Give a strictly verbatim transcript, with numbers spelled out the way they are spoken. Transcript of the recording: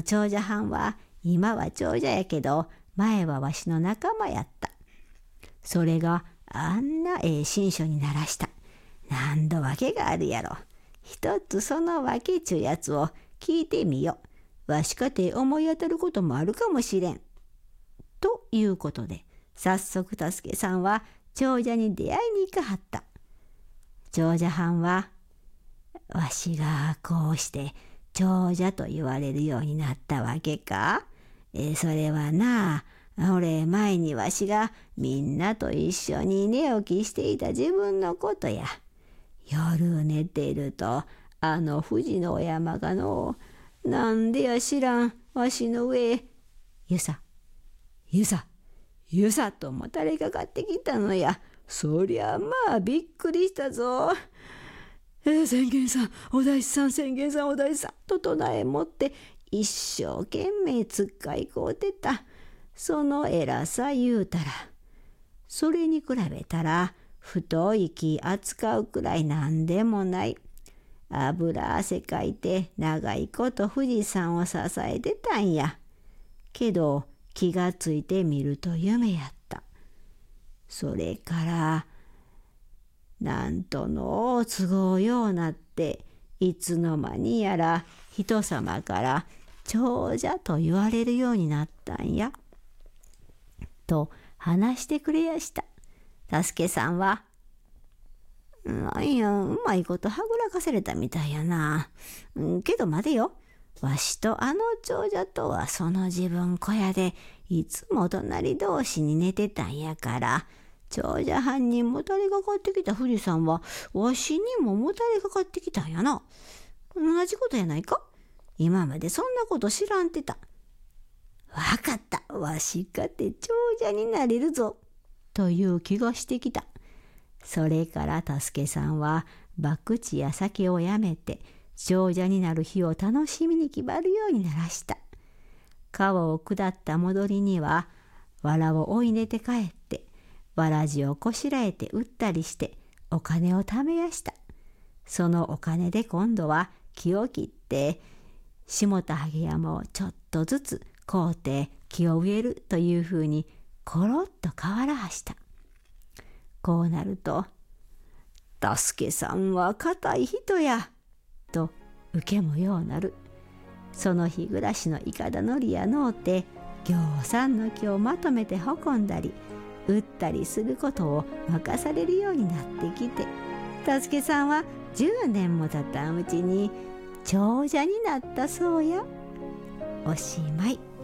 長者藩は今は長者やけど前はわしの仲間やった。それがあんなええ新書にならした。何度訳があるやろ。一つその訳ちゅうやつを聞いてみよ。わしかて思い当たることもあるかもしれん。ということで早速太助さんは長者に出会いに行かはった。長者藩はわしがこうして長者と言われるようになったわけか。えそれはな、俺前にわしがみんなと一緒に寝起きしていた自分のことや。夜寝ているとあの富士の山がのなんでや知らんわしの上へゆさゆさゆさともたれかかってきたのや。そりゃまあびっくりしたぞ。えー、宣言さんお大師さん宣言さんお大師さんと唱え持って一生懸命つっかいこうてた。その偉さ言うたらそれに比べたら太い木扱うくらいなんでもない。油汗かいて長いこと富士山を支えてたんや。けど気がついてみると夢やった。それからなんとの都合ようなっていつの間にやら人様から長者と言われるようになったんや。と話してくれやした。太助さんはなんやうまいことはぐらかされたみたいやな。けど待てよ。わしとあの長者とはその自分小屋でいつも隣同士に寝てたんやから、長者藩にもたれかかってきた富士山はわしにももたれかかってきたんやな。同じことやないか。今までそんなこと知らんてた。わかった。わしかて長者になれるぞ。という気がしてきた。それから太助さんは博打や酒をやめて長者になる日を楽しみに決まるようにならした。川を下った戻りには藁を追い寝て帰ってわらじをこしらえて売ったりしてお金を貯めやした。そのお金で今度は木を切って下田萩山をちょっとずつ買うて木を植えるというふうにコロッと変わらはした。こうなると「助さんは固い人や」と受けもようなる。その日暮らしのいかだのりやのうてぎょうさんの木をまとめて運んだり売ったりすることを任されるようになってきて、助さんはじゅうねんも経たんうちに長者になったそうや。おしまい。